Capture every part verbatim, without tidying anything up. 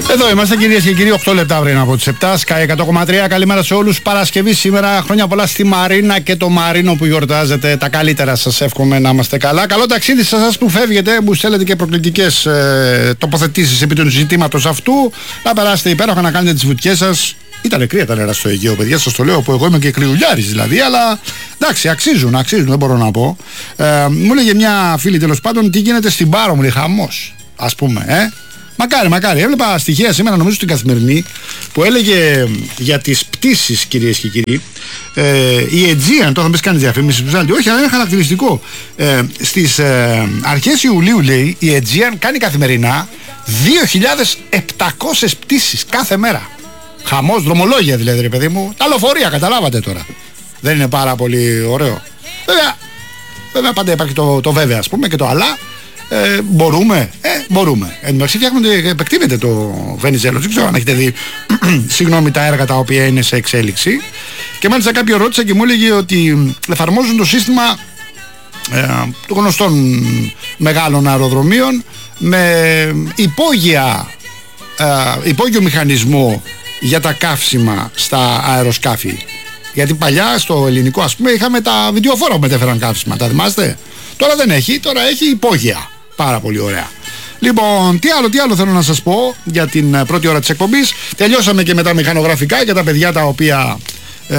Εδώ είμαστε κυρίες και κύριοι, οκτώ λεπτά πριν από τις επτά, Sky εκατό κόμμα τρία. Καλημέρα σε όλους. Παρασκευή σήμερα, χρόνια πολλά στη Μαρίνα και το Μαρίνο που γιορτάζετε. Τα καλύτερα σας εύχομαι να είμαστε καλά. Καλό ταξίδι σε εσάς που φεύγετε, που στέλνετε και προκλητικές ε, τοποθετήσεις επί του ζητήματος αυτού. Να περάσετε υπέροχα, να κάνετε τις βουτιές σας. Ήτανε κρύα τα νερά στο Αιγαίο, παιδιά, σας το λέω, που εγώ είμαι και κρυουλιάρης δηλαδή, αλλά εντάξει, αξίζουν, αξίζουν, δεν μπορώ να πω. Ε, μου έλεγε μια φίλη τέλος πάντων τι γίνεται στην Πάρο, μου λέει χαμός, ας πούμε, ε. Μακάρι, μακάρι. Έβλεπα στοιχεία σήμερα, νομίζω στην Καθημερινή, που έλεγε για τις πτήσεις, κυρίες και κύριοι. Ε, η Aegean, τώρα θα μπεις κάνει διαφήμιση, όχι, αλλά είναι χαρακτηριστικό. Ε, στις ε, αρχές Ιουλίου, λέει, η Aegean κάνει καθημερινά δύο χιλιάδες επτακόσιες πτήσεις κάθε μέρα. Χαμός, δρομολόγια δηλαδή, ρε παιδί μου. Τα λεωφορεία, καταλάβατε τώρα. Δεν είναι πάρα πολύ ωραίο. Βέβαια, βέβαια πάντα υπάρχει το, το βέβαια, ας πούμε, και το αλλά. Ε, μπορούμε, ε, μπορούμε. Εν τω μεταξύ φτιάχνονται, επεκτείνεται το Βενιζέλος. Δεν ξέρω αν έχετε δει συγγνώμη τα έργα τα οποία είναι σε εξέλιξη. Και μάλιστα κάποιο ρώτησε και μου έλεγε ότι εφαρμόζουν το σύστημα ε, των γνωστών μεγάλων αεροδρομίων με υπόγεια, ε, υπόγειο μηχανισμό για τα καύσιμα στα αεροσκάφη. Γιατί παλιά στο ελληνικό, ας πούμε, είχαμε τα βιντεοφόρα που μετέφεραν καύσιμα, τα θυμάστε? Τώρα δεν έχει, τώρα έχει υπόγεια. Πάρα πολύ ωραία. Λοιπόν, τι άλλο, τι άλλο θέλω να σας πω για την πρώτη ώρα της εκπομπής. Τελειώσαμε και με τα μηχανογραφικά για τα παιδιά τα οποία ε,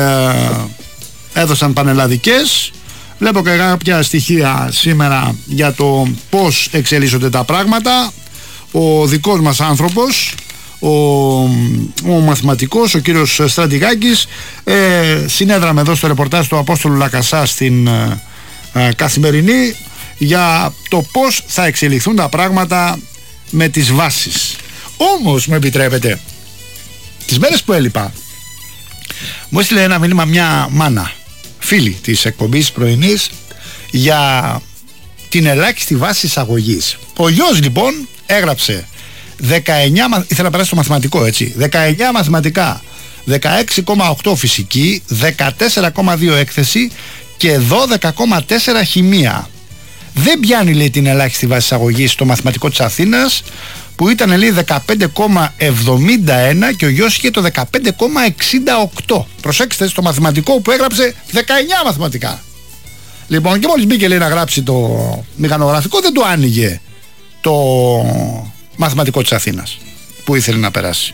έδωσαν πανελλαδικές. Βλέπω και κάποια στοιχεία σήμερα για το πώς εξελίσσονται τα πράγματα. Ο δικός μας άνθρωπος, ο, ο μαθηματικός, ο κύριος Στρατηγάκης, ε, συνέδραμε εδώ στο ρεπορτάζ του Απόστολου Λακασά στην ε, ε, Καθημερινή για το πώς θα εξελιχθούν τα πράγματα με τις βάσεις. Όμως, μου επιτρέπετε, τις μέρες που έλειπα μου έστειλε ένα μήνυμα μια μάνα, φίλη της εκπομπής πρωινής, για την ελάχιστη βάση εισαγωγής. Ο γιος λοιπόν έγραψε δεκαεννιά, ήθελα να περάσει το μαθηματικό, έτσι, δεκαεννιά μαθηματικά, δεκαέξι κόμμα οκτώ φυσική, δεκατέσσερα κόμμα δύο έκθεση και δώδεκα κόμμα τέσσερα χημεία. Δεν πιάνει, λέει, την ελάχιστη βάση εισαγωγής στο μαθηματικό της Αθήνας, που ήταν, λέει, δεκαπέντε κόμμα εβδομήντα ένα και ο γιος είχε το δεκαπέντε κόμμα εξήντα οκτώ. Προσέξτε, στο μαθηματικό που έγραψε δεκαεννιά μαθηματικά. Λοιπόν, και μόλις μπήκε, λέει, να γράψει το μηχανογραφικό, δεν το άνοιγε το μαθηματικό της Αθήνας που ήθελε να περάσει.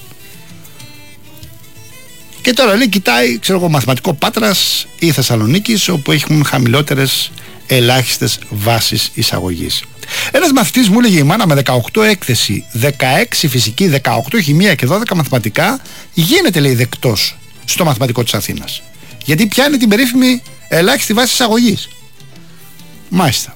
Και τώρα, λέει, κοιτάει, ξέρω εγώ, μαθηματικό Πάτρας ή Θεσσαλονίκης, όπου έχουν χαμηλότερες ελάχιστες βάσεις εισαγωγής. Ένας μαθητής μου έλεγε η μάνα, με δεκαοκτώ έκθεση, δεκαέξι φυσική, δεκαοκτώ χημεία και δώδεκα μαθηματικά, γίνεται, λέει, δεκτός στο μαθηματικό της Αθήνας. Γιατί πιάνει την περίφημη ελάχιστη βάση εισαγωγής. Μάλιστα.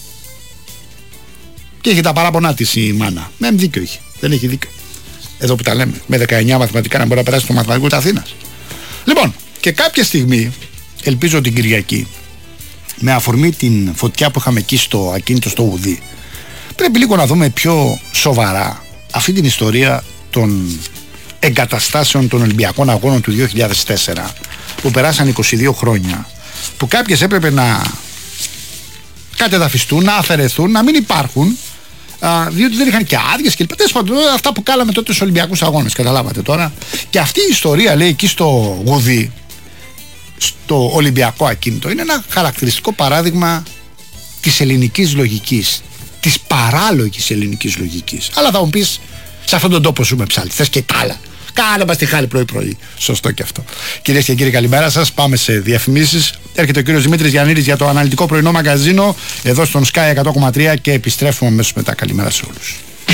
Και έχει τα παράπονά της η μάνα. Ναι, δίκιο έχει. Δεν έχει δίκιο. Εδώ που τα λέμε. Με δεκαεννιά μαθηματικά να μπορεί να περάσει στο μαθηματικό της Αθήνας. Λοιπόν, και κάποια στιγμή, ελπίζω την Κυριακή, με αφορμή την φωτιά που είχαμε εκεί στο ακίνητο στο Ουδί, πρέπει λίγο να δούμε πιο σοβαρά αυτή την ιστορία των εγκαταστάσεων των Ολυμπιακών Αγώνων του δύο χιλιάδες τέσσερα, που περάσαν είκοσι δύο χρόνια, που κάποιες έπρεπε να κατεδαφιστούν, να αφαιρεθούν, να μην υπάρχουν, α, διότι δεν είχαν και άδειες και λοιπά. Αυτά που κάναμε τότε στους Ολυμπιακούς Αγώνες, καταλάβατε τώρα. Και αυτή η ιστορία, λέει, εκεί στο Ουδί, στο Ολυμπιακό ακίνητο, είναι ένα χαρακτηριστικό παράδειγμα της ελληνικής λογικής, της παράλογης ελληνικής λογικής. Αλλά θα μου πεις, σε αυτόν τον τόπο ζούμε, ψάλτη, θες και τα άλλα. Κάνε μας τη χάρη πρωί-πρωί. Σωστό και αυτό. Κυρίες και κύριοι, καλημέρα σας. Πάμε σε διαφημίσεις. Έρχεται ο κύριος Δημήτρης Γιαννίδης για το αναλυτικό πρωινό μαγκαζίνο εδώ στον Sky εκατό κόμμα τρία και επιστρέφουμε αμέσως μετά. Καλημέρα σε όλους.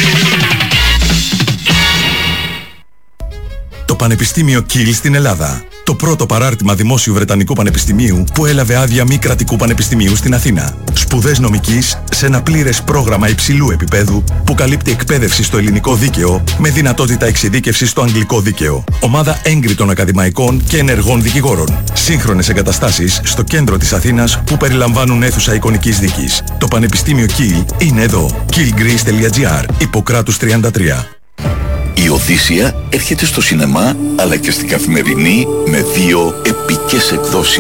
Το Πανεπιστήμιο Κιλ στην Ελλάδα. Το πρώτο παράρτημα δημόσιου Βρετανικού Πανεπιστημίου που έλαβε άδεια μη κρατικού πανεπιστημίου στην Αθήνα. Σπουδές νομικής σε ένα πλήρες πρόγραμμα υψηλού επίπεδου που καλύπτει εκπαίδευση στο ελληνικό δίκαιο με δυνατότητα εξειδίκευσης στο αγγλικό δίκαιο. Ομάδα έγκριτων ακαδημαϊκών και ενεργών δικηγόρων. Σύγχρονες εγκαταστάσεις στο κέντρο της Αθήνας που περιλαμβάνουν αίθουσα εικονικής δίκης. Το Πανεπιστήμιο Κιλ είναι εδώ. κιλ γκρις τελεία τζι άρ, Ιπποκράτους τριάντα τρία. Η Οδύσσεια έρχεται στο σινεμά αλλά και στην Καθημερινή με δύο επικές εκδόσεις.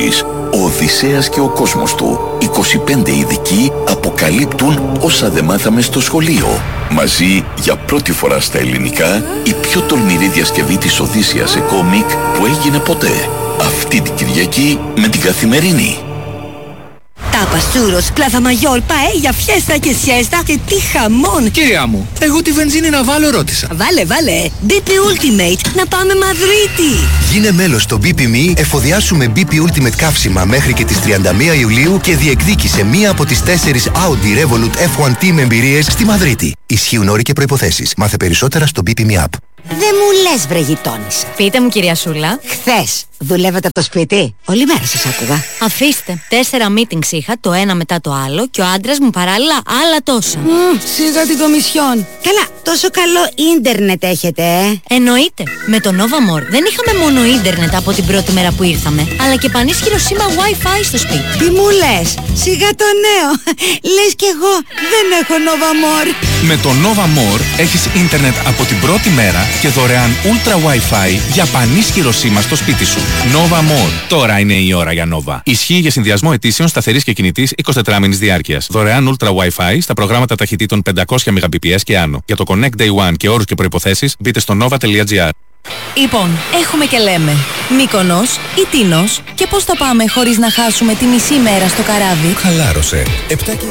Ο Οδυσσέας και ο κόσμος του. είκοσι πέντε ειδικοί αποκαλύπτουν όσα δεν μάθαμε στο σχολείο. Μαζί για πρώτη φορά στα ελληνικά η πιο τολμηρή διασκευή της Οδύσσειας σε κόμικ που έγινε ποτέ. Αυτή την Κυριακή με την Καθημερινή. Τάπα, σούρος, πλάθα μαγιόρ, παέλια, φιέστα και σιέστα και τι χαμόν! Κυρία μου, εγώ τη βενζίνη να βάλω ρώτησα. Βάλε, βάλε! μπι πι Ultimate, να πάμε Μαδρίτη! Γίνε μέλος στο μπι πι Me, εφοδιάσουμε μπι πι Ultimate καύσιμα μέχρι και τις τριάντα μία Ιουλίου και διεκδίκησε μία από τις τέσσερις Audi Revolut εφ ουάν Team εμπειρίες στη Μαδρίτη. Ισχύουν όροι και προϋποθέσεις. Μάθε περισσότερα στο μπι πι Me App. Δεν μου λες βρε γειτόνισσα. Πείτε μου κυρία Σούλα. Χθες δουλεύατε από το σπίτι. Όλη μέρα σας άκουγα. Αφήστε. Τέσσερα meetings είχα, το ένα μετά το άλλο και ο άντρας μου παράλληλα άλλα τόσα. Mm, σιγά την κομισιόν. Καλά, τόσο καλό ίντερνετ έχετε, ε. Εννοείται. Με το Nova More δεν είχαμε μόνο ίντερνετ από την πρώτη μέρα που ήρθαμε, αλλά και πανίσχυρο σήμα Wi-Fi στο σπίτι. Τι μου λες, σιγά το νέο. Λες κι εγώ δεν έχω Nova More. Με το Nova More έχεις ίντερνετ από την πρώτη μέρα και δωρεάν Ultra Wi-Fi για πανίσχυρο σήμα στο σπίτι σου. Nova More. Τώρα είναι η ώρα για Nova. Ισχύει για συνδυασμό ετήσεων σταθερής και κινητής εικοσιτετράμηνης διάρκειας. Δωρεάν Ultra Wi-Fi στα προγράμματα ταχυτήτων πεντακόσια Mbps και άνω. Για το Connect Day One και όρους και προϋποθέσεις μπείτε στο nova.gr. Λοιπόν, έχουμε και λέμε Μύκονος ή Τίνος και πώς θα πάμε χωρίς να χάσουμε τη μισή μέρα στο καράβι. Χαλάρωσε. Επτά και...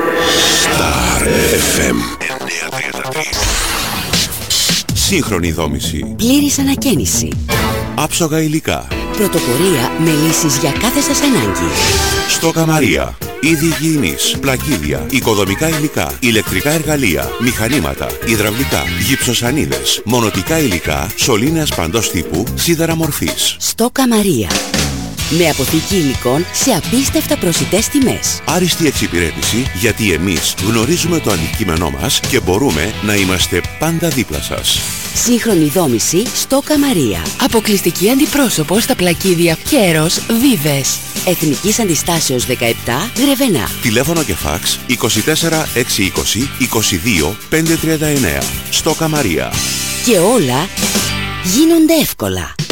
Star εφ εμ εννιακόσια τριάντα τρία. Σύγχρονη δόμηση. Πλήρης ανακαίνιση. Άψογα υλικά. Πρωτοπορία με λύσεις για κάθε σας ανάγκη. Στόκα Μαρία. Είδη υγιεινής, πλακίδια, οικοδομικά υλικά, ηλεκτρικά εργαλεία, μηχανήματα, υδραυλικά, γυψοσανίδες, μονοτικά υλικά, σωλήνες παντός τύπου, σίδερα μορφής. Στόκα Μαρία. Με αποθήκη υλικών σε απίστευτα προσιτές τιμές. Άριστη εξυπηρέτηση γιατί εμείς γνωρίζουμε το αντικείμενό μας και μπορούμε να είμαστε πάντα δίπλα σας. Σύγχρονη δόμηση Στόκα Μαρία. Αποκλειστική αντιπρόσωπο στα πλακίδια Κέρος Βίβες. Εθνικής Αντιστάσεως δεκαεπτά Γρεβενά. Τηλέφωνο και φάξ είκοσι τέσσερα έξι είκοσι είκοσι δύο πεντακόσια τριάντα εννέα. Στόκα Μαρία. Και όλα γίνονται εύκολα.